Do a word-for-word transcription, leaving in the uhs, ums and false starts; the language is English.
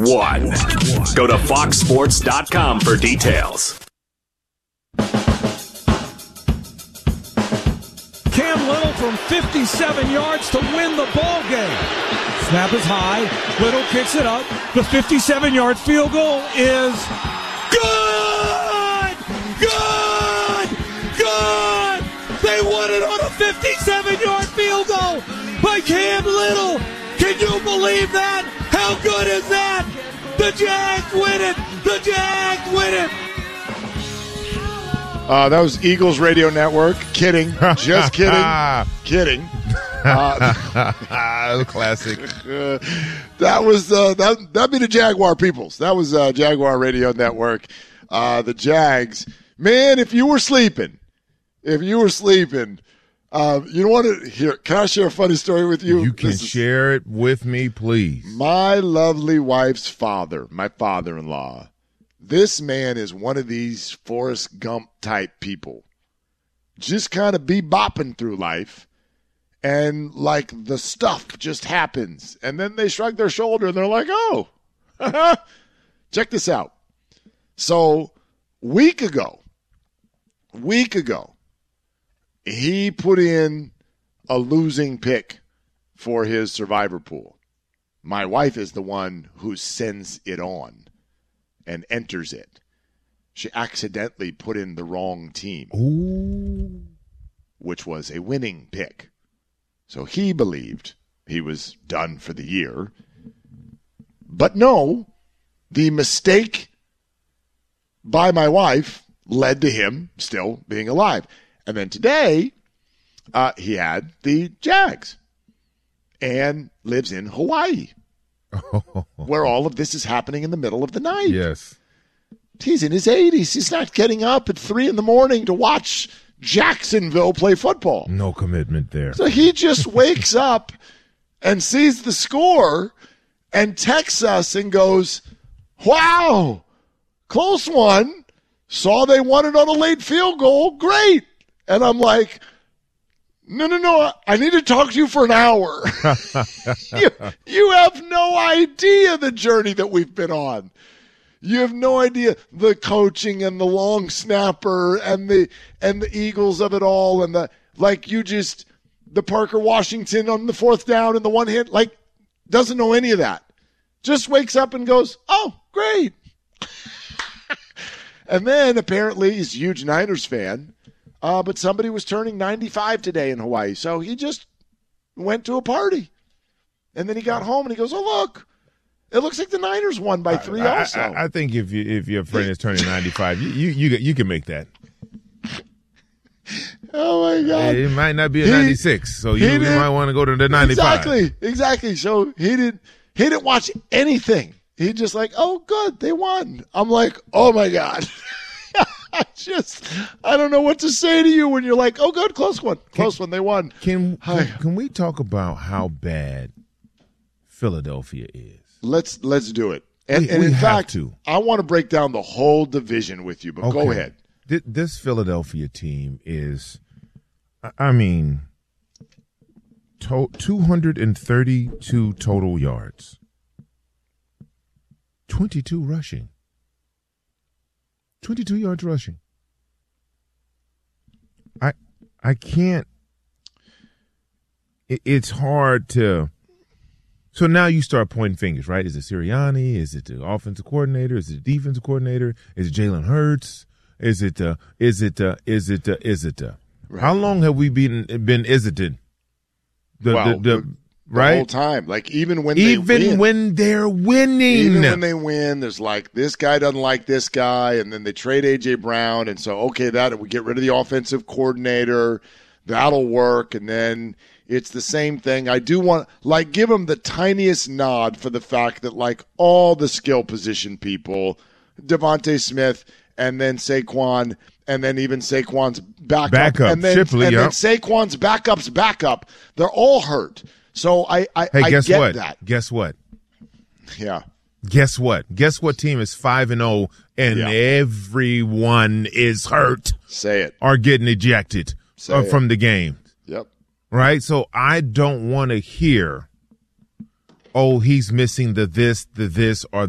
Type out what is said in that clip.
one. Go to fox sports dot com for details. Cam Little from fifty-seven yards to win the ball game. Snap is high. Little kicks it up. The fifty-seven-yard field goal is good! Good! Good! They won it on a fifty-seven-yard field goal by Cam Little. Can you believe that? How good is that? The Jags win it! The Jags win it! Uh, that was Eagles Radio Network. Kidding. Just kidding. Kidding. Uh, Classic. Uh, that was uh, that. That'd be the Jaguar peoples. That was uh, Jaguar Radio Network. Uh, the Jags. Man, if you were sleeping, if you were sleeping, uh, you don't want to hear. Can I share a funny story with you? You can This is- share it with me, please. My lovely wife's father, my father-in-law. This man is one of these Forrest Gump type people. Just kind of bebopping through life. And like the stuff just happens. And then they shrug their shoulder and they're like, oh, check this out. So week ago, week ago, he put in a losing pick for his survivor pool. My wife is the one who sends it on and enters it. She accidentally put in the wrong team, Ooh. which was a winning pick. So he believed he was done for the year. But no, the mistake by my wife led to him still being alive. And then today, uh, he had the Jags and lives in Hawaii, where all of this is happening in the middle of the night. Yes. He's in his eighties. He's not getting up at three in the morning to watch Jacksonville play football. No commitment there. So he just wakes up and sees the score and texts us and goes, wow, close one. Saw they won it on a late field goal. Great. And I'm like, no, no, no. I need to talk to you for an hour. you, you have no idea the journey that we've been on. You have no idea the coaching and the long snapper and the and the Eagles of it all, and the like you just the Parker Washington on the fourth down and the one hit, like doesn't know any of that. Just wakes up and goes, oh, great. And then apparently he's a huge Niners fan, uh, but somebody was turning ninety-five today in Hawaii, so he just went to a party. And then he got home and he goes, oh, look. It looks like the Niners won by three. I, also, I, I think if you if your friend is turning ninety-five, you you you, you can make that. Oh my God! It might not be a He- ninety-six, so you, you didn't- might want to go to the ninety-five. Exactly, exactly. So he didn't he didn't watch anything. He just like, oh, good, they won. I'm like, oh my God. I just I don't know what to say to you when you're like, oh, good, close one, close one, they won. Can, Hi. can can we talk about how bad Philadelphia is? Let's let's do it. And, We- and we in have fact, to. I want to break down the whole division with you, but go Okay. ahead. Th- This Philadelphia team is, I- I mean, to- two hundred thirty-two total yards, twenty-two rushing, twenty-two yards rushing. I I can't. It, it's hard to. So now you start pointing fingers, right? Is it Sirianni? Is it the offensive coordinator? Is it the defensive coordinator? Is it Jalen Hurts? Is it uh, is it uh, is it uh, is it uh, Right. how long have we been been is it the, the, Well, the, the the right whole time, like even when even they win, when they're winning, even when they win, there's like this guy doesn't like this guy, and then they trade A J Brown, and so okay, that we get rid of the offensive coordinator, that'll work, and then it's the same thing. I do want like give them the tiniest nod for the fact that like all the skill position people, Devontae Smith, and then Saquon, and then even Saquon's backup, Backup, and then Shipley, and yep. then Saquon's backup's backup. They're all hurt. So I I, hey, I guess get what? that. Guess what? Yeah. Guess what? Guess what team is five and zero, and Yeah. everyone is hurt Say it. or getting ejected Say uh, it. from the game. Yep. Right? So I don't want to hear, oh, he's missing the this, the this, or